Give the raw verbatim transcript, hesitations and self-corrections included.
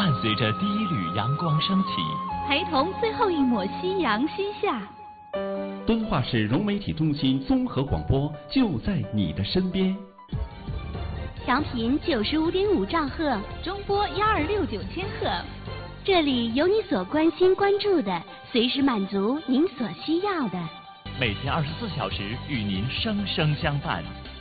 伴随着第一缕阳光升起， 陪同最后一抹夕阳西下。 敦化市融媒体中心综合广播就在你的身边。 调频九十五点五兆赫， 中波幺二六九千赫。 这里有你所关心关注的，随时满足您所需要的。 每天二十四小时与您生生相伴。